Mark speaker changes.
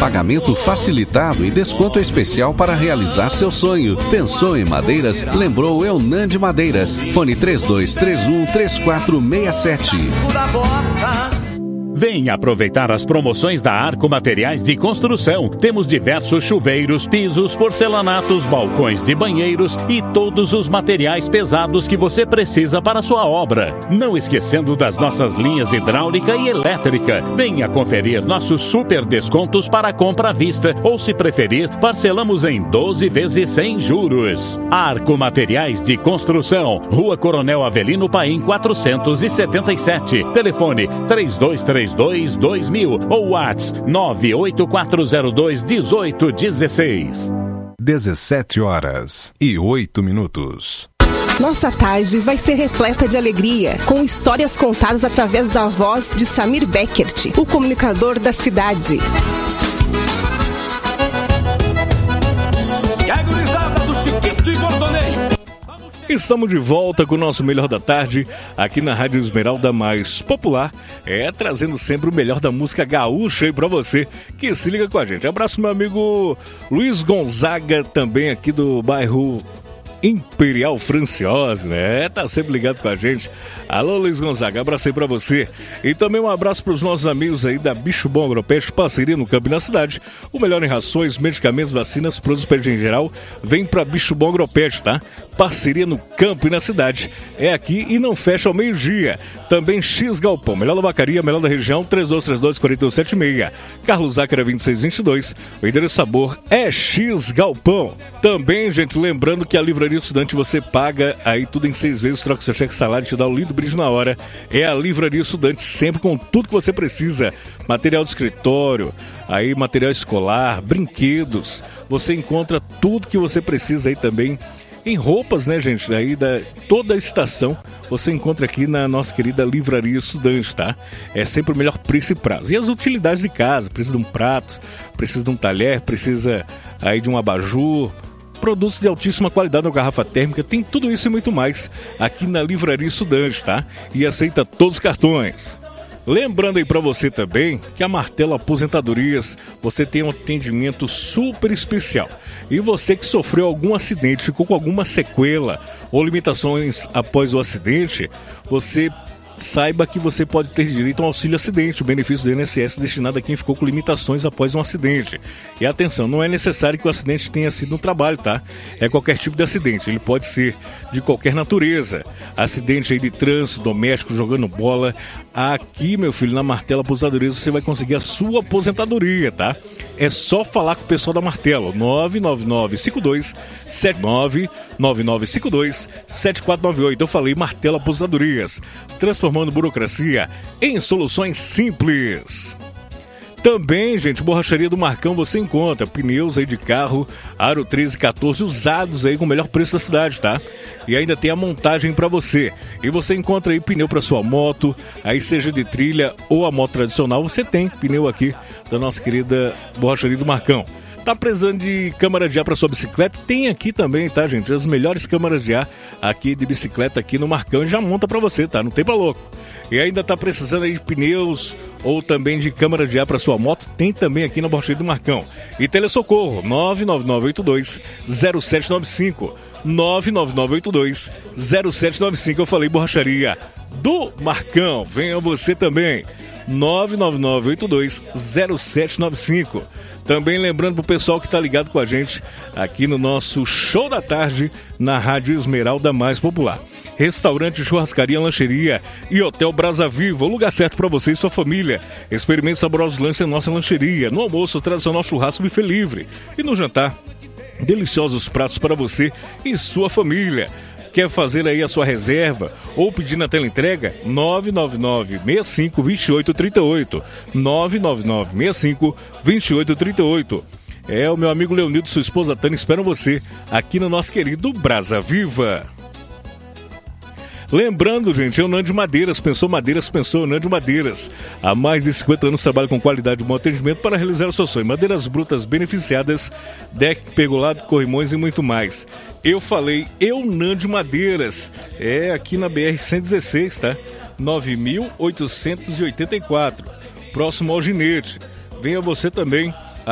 Speaker 1: Pagamento facilitado e desconto especial para realizar seu sonho. Pensou em madeiras? Lembrou Eunand Madeiras. Fone 3231-3467.
Speaker 2: Venha aproveitar as promoções da Arco Materiais de Construção. Temos diversos chuveiros, pisos, porcelanatos, balcões de banheiros e todos os materiais pesados que você precisa para a sua obra. Não esquecendo das nossas linhas hidráulica e elétrica. Venha conferir nossos super descontos para a compra à vista ou, se preferir, parcelamos em 12 vezes sem juros. Arco Materiais de Construção, Rua Coronel Avelino Paim 477. Telefone 3232-2000 ou WhatsApp 98402-1816.
Speaker 3: 17h08.
Speaker 4: Nossa tarde vai ser repleta de alegria, com histórias contadas através da voz de Samir Beckert, o comunicador da cidade.
Speaker 5: Estamos de volta com o nosso Melhor da Tarde, aqui na Rádio Esmeralda mais popular, trazendo sempre o melhor da música gaúcha aí pra você que se liga com a gente. Abraço meu amigo Luiz Gonzaga, também aqui do bairro Imperial Franciose, né? Tá sempre ligado com a gente. Alô, Luiz Gonzaga, abraço aí pra você. E também um abraço pros nossos amigos aí da Bicho Bom Agropet, parceria no Campo e na Cidade. O melhor em rações, medicamentos, vacinas, produtos pet em geral, vem pra Bicho Bom Agropet, tá? Parceria no Campo e na Cidade. É aqui e não fecha ao meio-dia. Também X Galpão, melhor da vacaria, melhor da região, 3232-4176. Carlos Zácara 2622. O endereço sabor é X Galpão. Também, gente, lembrando que a Livraria Estudante você paga aí tudo em 6 vezes, troca seu cheque salário e te dá o lindo brinde na hora. É a Livraria Estudante, sempre com tudo que você precisa. Material de escritório, aí material escolar, brinquedos. Você encontra tudo que você precisa aí também. Em roupas, né, gente? Aí toda a estação você encontra aqui na nossa querida Livraria Estudante, tá? É sempre o melhor preço e prazo. E as utilidades de casa, precisa de um prato, precisa de um talher, precisa aí de um abajur, produtos de altíssima qualidade na garrafa térmica, tem tudo isso e muito mais aqui na Livraria Estudante, tá? E aceita todos os cartões. Lembrando aí pra você também que a Martelo Aposentadorias, você tem um atendimento super especial. E você que sofreu algum acidente, ficou com alguma sequela ou limitações após o acidente, você saiba que você pode ter direito a um auxílio acidente, o benefício do INSS destinado a quem ficou com limitações após um acidente. E atenção, não é necessário que o acidente tenha sido no trabalho, tá? É qualquer tipo de acidente, ele pode ser de qualquer natureza. Acidente aí de trânsito, doméstico, jogando bola. Aqui, meu filho, na Martelo Aposentadorias você vai conseguir a sua aposentadoria, tá? É só falar com o pessoal da Martelo, 99952-7498. Eu falei Martelo Aposentadorias, transformando burocracia em soluções simples. Também, gente, Borracharia do Marcão você encontra pneus aí de carro, aro 13 e 14 usados aí com o melhor preço da cidade, tá? E ainda tem a montagem para você. E você encontra aí pneu para sua moto, aí seja de trilha ou a moto tradicional, você tem pneu aqui da nossa querida Borracharia do Marcão. Tá precisando de câmara de ar para sua bicicleta? Tem aqui também, tá, gente? As melhores câmaras de ar aqui de bicicleta aqui no Marcão e já monta para você, tá? Não tem pra louco. E ainda tá precisando aí de pneus ou também de câmara de ar para sua moto? Tem também aqui na Borracharia do Marcão. E telesocorro, 99982-0795. 99982-0795. Eu falei Borracharia do Marcão. Venha você também. 99982-0795. Também lembrando pro pessoal que tá ligado com a gente aqui no nosso Show da Tarde na Rádio Esmeralda mais popular. Restaurante, churrascaria, lancheria e Hotel Brasa Viva, o lugar certo para você e sua família. Experimente saborosos lanches em nossa lancheria. No almoço, tradicional churrasco buffet livre. E no jantar, deliciosos pratos para você e sua família. Quer fazer aí a sua reserva ou pedir na teleentrega? 999-65-2838. 999-65-2838. É, o meu amigo Leonildo e sua esposa Tânia esperam você aqui no nosso querido Brasa Viva. Lembrando, gente, Eunand Madeiras, pensou Eunand Madeiras. Há mais de 50 anos trabalha com qualidade e bom atendimento para realizar o seu sonho. Madeiras brutas beneficiadas, deck, pergolado, corrimões e muito mais. Eu falei Eunand Madeiras, aqui na BR-116, tá? 9.884, próximo ao Ginete. Venha você também